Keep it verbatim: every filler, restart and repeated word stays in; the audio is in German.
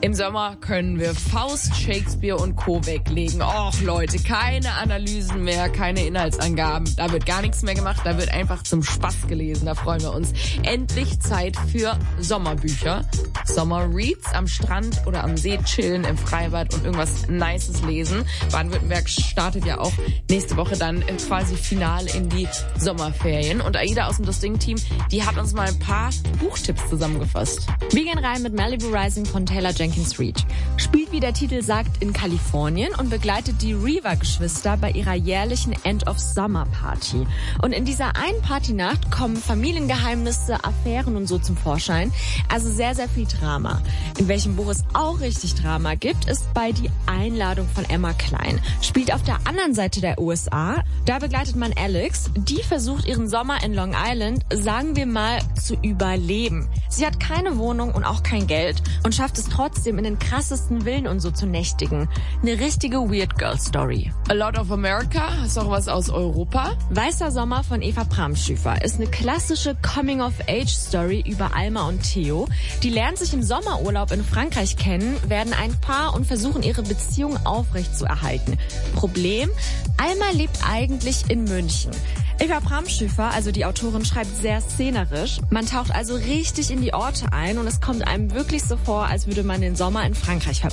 Im Sommer können wir Faust, Shakespeare und Co. weglegen. Och Leute, keine Analysen mehr, keine Inhaltsangaben. Da wird gar nichts mehr gemacht, da wird einfach zum Spaß gelesen. Da freuen wir uns. Endlich Zeit für Sommerbücher. Sommerreads am Strand oder am See chillen, im Freibad und irgendwas Nices lesen. Baden-Württemberg startet ja auch nächste Woche dann quasi final in die Sommerferien. Und Aida aus dem Das Ding-Team, die hat uns mal ein paar Buchtipps zusammengefasst. Wir gehen rein mit Malibu Rising von Taylor Jenkins Reid. Spielt, wie der Titel sagt, in Kalifornien und begleitet die Reaver-Geschwister bei ihrer jährlichen End-of-Summer-Party. Und in dieser einen Partynacht kommen Familiengeheimnisse, Affären und so zum Vorschein. Also sehr, sehr viel Drama. In welchem Buch es auch richtig Drama gibt, ist bei Die Einladung von Emma Klein. Spielt auf der anderen Seite der U S A. Da begleitet man Alex. Die versucht ihren Sommer in Long Island, sagen wir mal, zu überleben. Sie hat keine Wohnung und auch kein Geld und schafft es trotzdem in den krassesten Villen und so zu nächtigen. Eine richtige Weird Girl Story. A Lot of America, ist auch was aus Europa. Weißer Sommer von Eva Bramschüfer ist eine klassische Coming-of-Age-Story über Alma und Theo. Die lernen sich im Sommerurlaub in Frankreich kennen, werden ein Paar und versuchen ihre Beziehung aufrechtzuerhalten. Problem? Alma lebt eigentlich in München. Eva Bramschüfer, also die Autorin, schreibt sehr szenerisch. Man taucht also richtig in die Orte ein und es kommt einem wirklich so vor, als würde man den Sommer in Frankreich verbringen.